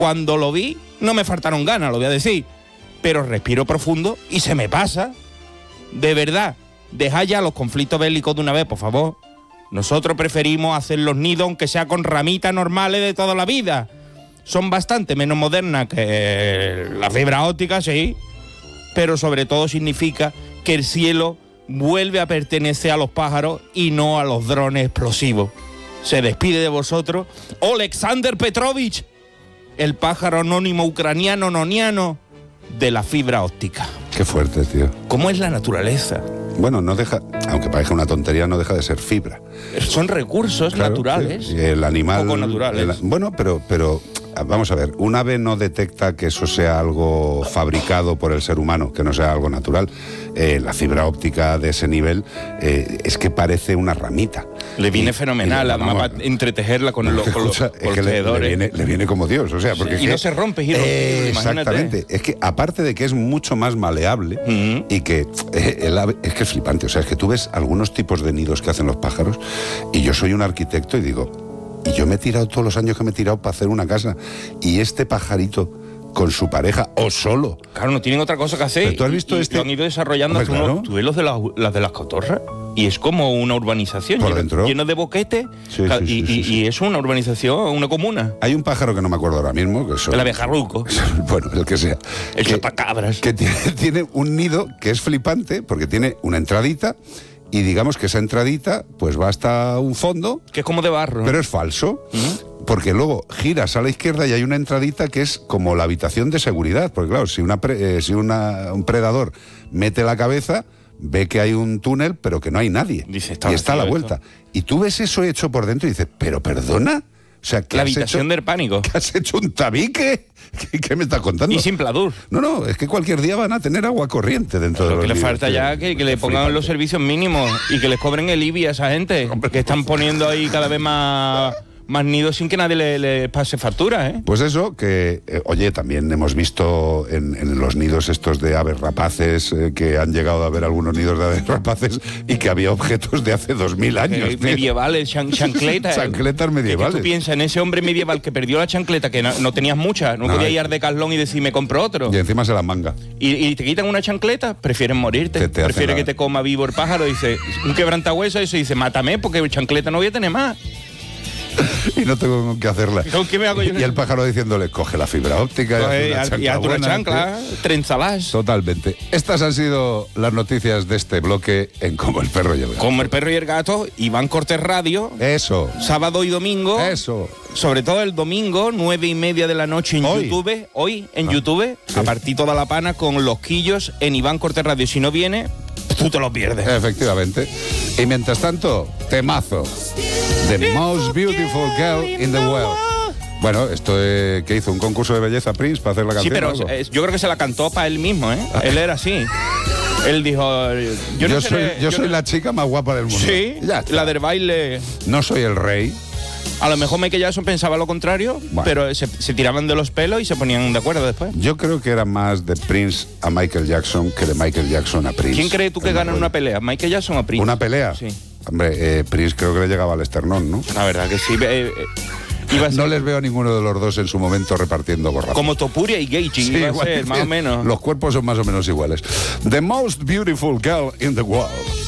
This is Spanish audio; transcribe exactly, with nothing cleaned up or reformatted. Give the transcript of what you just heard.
Cuando lo vi, no me faltaron ganas, lo voy a decir. Pero respiro profundo y se me pasa. De verdad, dejad ya los conflictos bélicos de una vez, por favor. Nosotros preferimos hacer los nidos, aunque sea con ramitas normales de toda la vida. Son bastante menos modernas que la fibra óptica, sí. Pero sobre todo significa que el cielo vuelve a pertenecer a los pájaros y no a los drones explosivos. Se despide de vosotros Alexander Petrovich, el pájaro anónimo ucraniano noniano de la fibra óptica. Qué fuerte, tío. ¿Cómo es la naturaleza? Bueno, no deja, aunque parezca una tontería, no deja de ser fibra. Son recursos claro, naturales. Sí, el animal. Poco naturales. El, bueno, pero, pero vamos a ver, un ave no detecta que eso sea algo fabricado por el ser humano, que no sea algo natural. Eh, la fibra óptica de ese nivel eh, es que parece una ramita. Le viene y, fenomenal, y, además, vamos, para entretejerla con, lo, con escucha, los, con es que los le, tejedores. Le viene, le viene como Dios, o sea, porque sí, y que, no se rompe, y eh, imagínate. Exactamente, es que aparte de que es mucho más maleable uh-huh. y que eh, el ave, es que es flipante, o sea, es que tú ves algunos tipos de nidos que hacen los pájaros y yo soy un arquitecto y digo, y yo me he tirado todos los años que me he tirado para hacer una casa y este pajarito con su pareja o solo. Claro, no tienen otra cosa que hacer. Pero tú has visto y, este. Y lo han ido desarrollando. Hombre, tú, claro. no, tú ves los de las, las de las cotorras y es como una urbanización. Por lleno, dentro. Lleno de boquetes. Sí, y, sí, sí, sí, y, sí. y es una urbanización, una comuna. Hay un pájaro que no me acuerdo ahora mismo. Que son, el abejarruco. Bueno, el que sea. El que, chupacabras. Que tiene, tiene un nido que es flipante porque tiene una entradita. Y digamos que esa entradita pues va hasta un fondo. Que es como de barro. Pero es falso. Uh-huh. Porque luego giras a la izquierda y hay una entradita que es como la habitación de seguridad. Porque claro, si, una pre, eh, si una, un predador mete la cabeza, ve que hay un túnel, pero que no hay nadie. Dice, y está a la vuelta. Esto. Y tú ves eso hecho por dentro y dices, ¿pero perdona? O sea, ¿qué la has habitación hecho? del pánico. ¿Que has hecho un tabique? ¿Qué, qué me estás contando? Y sin pladur. No, no, es que cualquier día van a tener agua corriente dentro Lo de los que le nidos, falta tío. ya que, que le pongan Flipante. los servicios mínimos y que les cobren el I B I a esa gente. Hombre, que están poniendo ahí cada vez más... más nidos sin que nadie le, le pase factura, ¿eh? Pues eso, que, eh, oye, también hemos visto en, en los nidos estos de aves rapaces, eh, que han llegado a ver algunos nidos de aves rapaces y que había objetos de hace dos mil años. Eh, medievales, chan, chancletas. Chancletas medievales. Que tú piensas en ese hombre medieval que perdió la chancleta, que no, no tenías muchas, no, no podía ir de Decathlon y decir, me compro otro. Y encima se la manga. Y, y te quitan una chancleta, prefieren morirte. Te, te Prefiere la... que te coma vivo el pájaro. Dice, un quebrantahueso, eso dice, mátame, porque chancleta no voy a tener más. Y no tengo con qué hacerla. ¿Con qué me hago yo? Y el pájaro diciéndole, coge la fibra óptica Coge, y haz una chancla, y haz una buena, chancla, trenzalás. Totalmente. Estas han sido las noticias de este bloque en Como el perro y el gato. Como el perro y el gato, Iván Cortés Radio. Eso. Sábado y domingo. Eso. Sobre todo el domingo, nueve y media de la noche en Hoy. YouTube. Hoy en Ah, YouTube, sí. a partir toda la pana con los quillos en Iván Cortés Radio. Si no viene, tú te lo pierdes. Efectivamente. Y mientras tanto, temazo. The most beautiful girl in the world. Bueno, esto es que hizo un concurso de belleza Prince para hacer la Sí, canción. pero ¿o algo? eh, yo creo que se la cantó para él mismo, ¿eh? Él era así. Él dijo... Yo, no yo seré- soy, yo soy no- la chica más guapa del mundo. Sí, Ya está. la del baile... No soy el rey. A lo mejor Michael Jackson pensaba lo contrario, Bueno. pero se, se tiraban de los pelos y se ponían de acuerdo después. Yo creo que era más de Prince a Michael Jackson que de Michael Jackson a Prince. ¿Quién cree tú que El gana en rollo. una pelea? ¿Michael Jackson o Prince? ¿Una pelea? Sí. Hombre, eh, Prince creo que le llegaba al esternón, ¿no? La verdad que sí. eh, eh, iba a ser No les veo a ninguno de los dos en su momento repartiendo gorrazos. como Topuria y Geichi, Sí, iba a igual, ser, más o menos. Los cuerpos son más o menos iguales. The most beautiful girl in the world.